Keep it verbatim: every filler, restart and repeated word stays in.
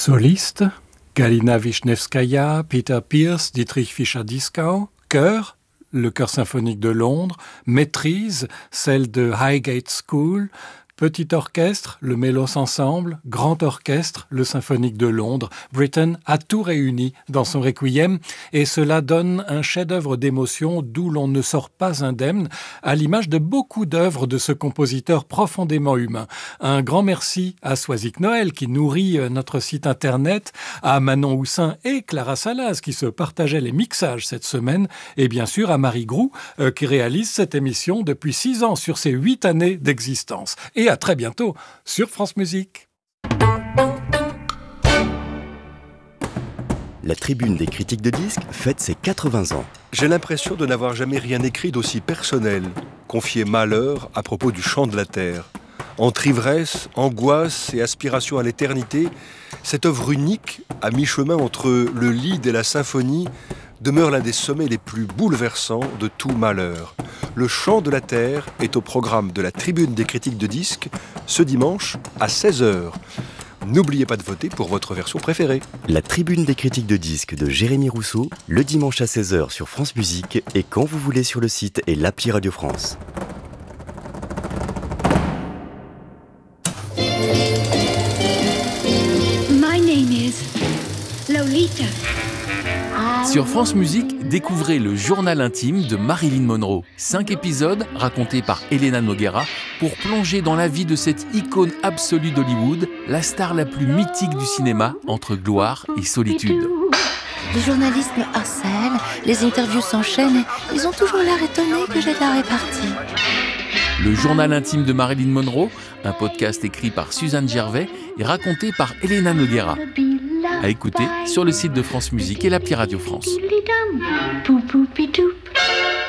Solistes, Galina Wisniewskaja, Peter Pierce, Dietrich Fischer-Dieskau. Chœur, le Chœur symphonique de Londres. Maîtrise, celle de Highgate School. Petit orchestre, le Mélos Ensemble. Grand orchestre, le Symphonique de Londres. Britten a tout réuni dans son requiem et cela donne un chef-d'œuvre d'émotion d'où l'on ne sort pas indemne, à l'image de beaucoup d'œuvres de ce compositeur profondément humain. Un grand merci à Soisic Noël qui nourrit notre site internet, à Manon Houssin et Clara Salas qui se partageaient les mixages cette semaine et bien sûr à Marie Groux euh, qui réalise cette émission depuis six ans sur ses huit années d'existence. Et à très bientôt sur France Musique. La Tribune des critiques de disques fête ses quatre-vingts ans. J'ai l'impression de n'avoir jamais rien écrit d'aussi personnel, confié malheur à propos du chant de la terre. Entre ivresse, angoisse et aspiration à l'éternité, cette œuvre unique, à mi-chemin entre le lied et la symphonie, demeure l'un des sommets les plus bouleversants de tout malheur. Le chant de la terre est au programme de la Tribune des critiques de disques ce dimanche à seize heures. N'oubliez pas de voter pour votre version préférée. La Tribune des critiques de disques de Jérémy Rousseau, le dimanche à seize heures sur France Musique et quand vous voulez sur le site et l'appli Radio France. My name is Lolita. Sur France Musique, découvrez le journal intime de Marilyn Monroe. Cinq épisodes racontés par Elena Noguera pour plonger dans la vie de cette icône absolue d'Hollywood, la star la plus mythique du cinéma entre gloire et solitude. Les journalistes me harcèlent, les interviews s'enchaînent et ils ont toujours l'air étonnés que j'ai de la répartie. Le journal intime de Marilyn Monroe, un podcast écrit par Suzanne Gervais et raconté par Elena Noguera. À écouter sur le site de France Musique et l'appli Radio France.